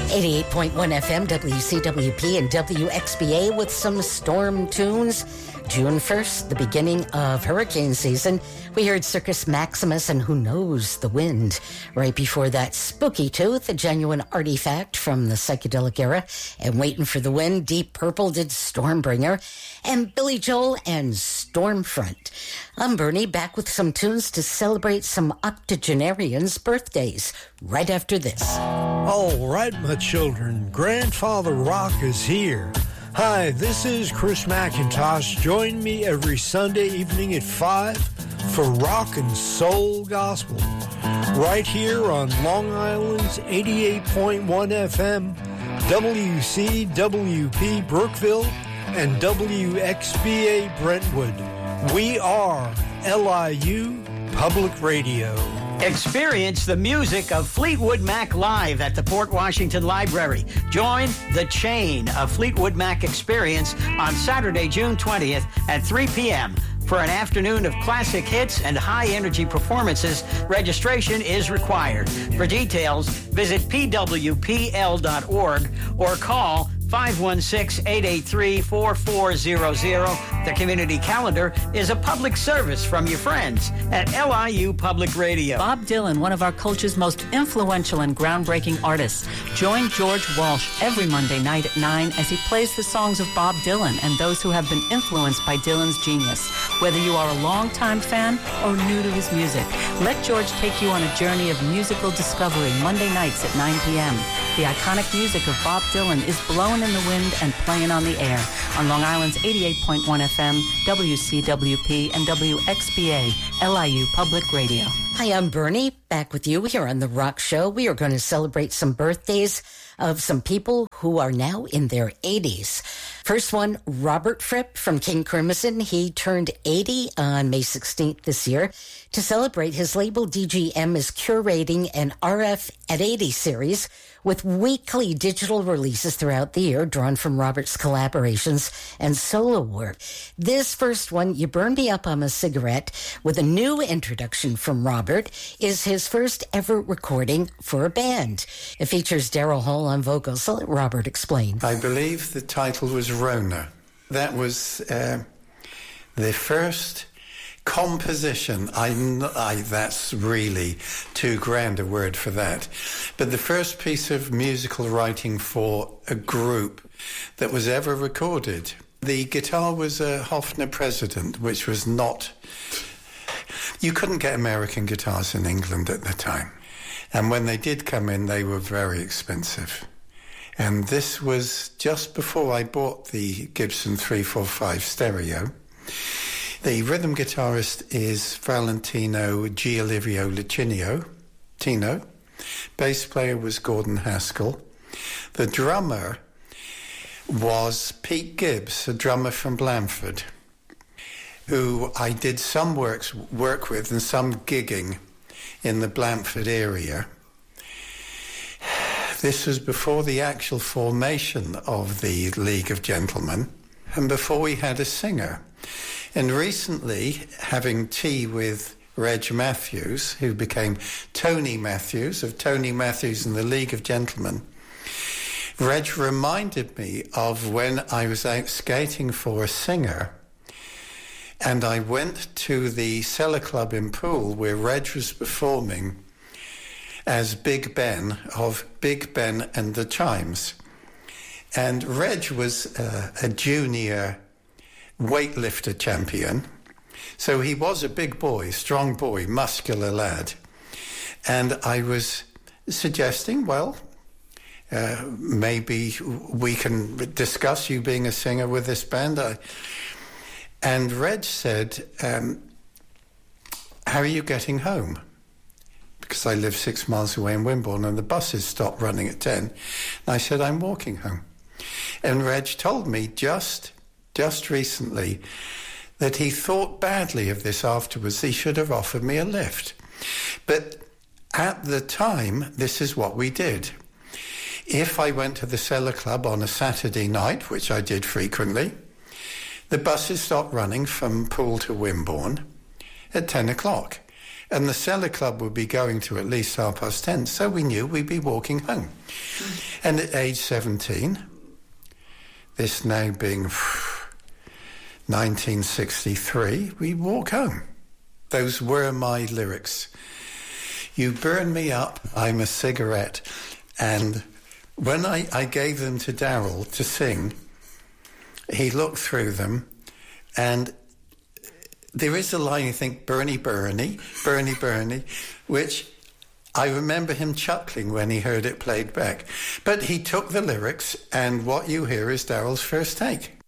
88.1 FM, WCWP and WXBA with some storm tunes. June 1st, the beginning of hurricane season. We heard Circus Maximus and Who Knows the Wind. Right before that, Spooky Tooth, a genuine artifact from the psychedelic era. And Waiting for the Wind, Deep Purple did Stormbringer. And Billy Joel and Stormfront. I'm Bernie, back with some tunes to celebrate some octogenarians' birthdays. Right after this. All right, my children, Grandfather Rock is here. Hi, this is Chris McIntosh. Join me every Sunday evening at 5 for Rock and Soul Gospel. Right here on Long Island's 88.1 FM, WCWP Brookville, and WXBA Brentwood. We are LIU Public Radio. Experience the music of Fleetwood Mac live at the Port Washington Library. Join The Chain, a Fleetwood Mac experience on Saturday, June 20th at 3 p.m. For an afternoon of classic hits and high-energy performances, registration is required. For details, visit pwpl.org or call 516-883-4400. The community calendar is a public service from your friends at LIU Public Radio. Bob Dylan, one of our culture's most influential and groundbreaking artists. Join George Walsh every Monday night at 9 as he plays the songs of Bob Dylan and those who have been influenced by Dylan's genius. Whether you are a longtime fan or new to his music, let George take you on a journey of musical discovery Monday nights at 9 p.m. The iconic music of Bob Dylan is blown in the wind and playing on the air on Long Island's 88.1 FM, WCWP, and WXBA, LIU Public Radio. Hi, I'm Bernie, back with you here on The Rock Show. We are going to celebrate some birthdays of some people who are now in their 80s. First one, Robert Fripp from King Crimson. He turned 80 on May 16th this year. To celebrate, his label DGM is curating an RF at 80 series with weekly digital releases throughout the year drawn from Robert's collaborations and solo work. This first one, You Burn Me Up, I'm a Cigarette, with a new introduction from Robert, is his first ever recording for a band. It features Daryl Hall on vocals. So let Robert explain. I believe the title was Rona. That was the first composition. That's really too grand a word for that. But the first piece of musical writing for a group that was ever recorded. The guitar was a Hofner President, which was not... You couldn't get American guitars in England at the time. And when they did come in, they were very expensive. And this was just before I bought the Gibson 345 stereo. The rhythm guitarist is Valentino Giolivio Licinio, Tino. Bass player was Gordon Haskell. The drummer was Pete Gibbs, a drummer from Blandford, who I did some work with and some gigging in the Blandford area. This was before the actual formation of the League of Gentlemen and before we had a singer. And recently, having tea with Reg Matthews, who became Tony Matthews, of Tony Matthews and the League of Gentlemen, Reg reminded me of when I was out skating for a singer, and I went to the Cellar Club in Poole where Reg was performing as Big Ben of Big Ben and the Chimes. And Reg was a junior weightlifter champion. So he was a big boy, strong boy, muscular lad. And I was suggesting, well, maybe we can discuss you being a singer with this band. And Reg said, how are you getting home? Because I live 6 miles away in Wimborne and the buses stopped running at 10. And I said, I'm walking home. And Reg told me just recently that he thought badly of this afterwards. He should have offered me a lift. But at the time, this is what we did. If I went to the Cellar Club on a Saturday night, which I did frequently, the buses stopped running from Poole to Wimborne at 10 o'clock. And the Cellar Club would be going to at least 10:30, so we knew we'd be walking home. And at age 17, this now being 1963, we walk home. Those were my lyrics. You burn me up, I'm a cigarette. And when I gave them to Darryl to sing, he looked through them, and there is a line, I think, Bernie, Bernie, Bernie, Bernie, which I remember him chuckling when he heard it played back. But he took the lyrics, and what you hear is Darryl's first take.